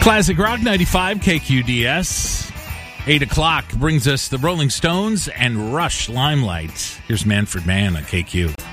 Classic Rock 95 KQDS. 8 o'clock brings us the Rolling Stones and Rush Limelight. Here's Manfred Mann on KQ.